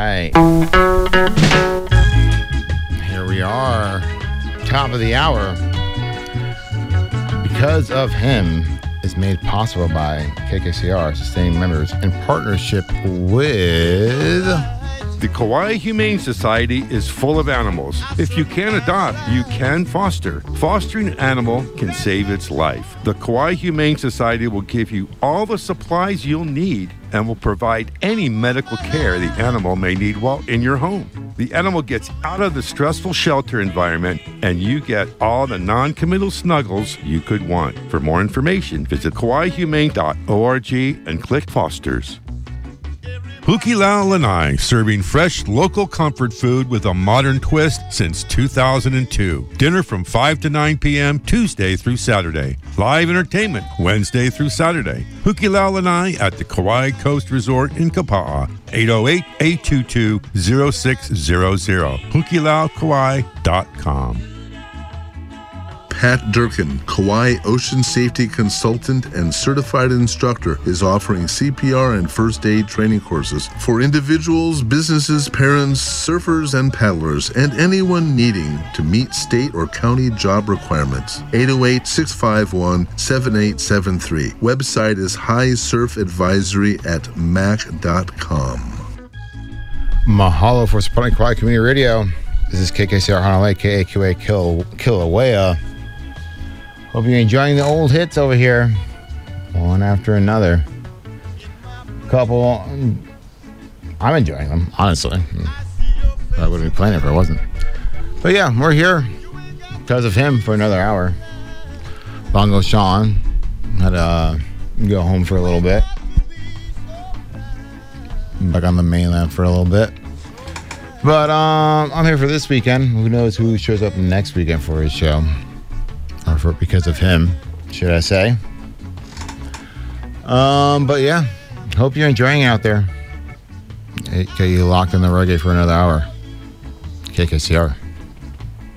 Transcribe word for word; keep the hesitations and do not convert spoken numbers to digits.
right. Here we are. Top of the hour. Because of Him is made possible by K K C R, sustaining members in partnership with... The Kauai Humane Society is full of animals. If you can't adopt, you can foster. Fostering an animal can save its life. The Kauai Humane Society will give you all the supplies you'll need and will provide any medical care the animal may need while in your home. The animal gets out of the stressful shelter environment and you get all the non-committal snuggles you could want. For more information, visit kauai humane dot org and click Fosters. Hukilau Lanai, serving fresh local comfort food with a modern twist since two thousand two. Dinner from five to nine p.m. Tuesday through Saturday. Live entertainment Wednesday through Saturday. Hukilau Lanai at the Kauai Coast Resort in Kapa'a. eight oh eight, eight two two, oh six zero zero. hukilau kauai dot com. Pat Durkin, Kauai Ocean Safety Consultant and Certified Instructor, is offering C P R and first aid training courses for individuals, businesses, parents, surfers, and paddlers, and anyone needing to meet state or county job requirements. eight oh eight, six five one, seven eight seven three. Website is high surf advisory at mac dot com. Mahalo for supporting Kauai Community Radio. This is K K C R Hanalei, K A Q A Kil- Kilauea. Hope you're enjoying the old hits over here. One after another. Couple. I'm enjoying them, honestly. I wouldn't be playing it if I wasn't. But yeah, we're here because of him for another hour. Bongo Sean had to uh, go home for a little bit. Back on the mainland for a little bit. But um, I'm here for this weekend. Who knows who shows up next weekend for his show. Or for because of him, should I say. Um, but yeah, hope you're enjoying out there. Get you locked in the reggae for another hour. K K C R.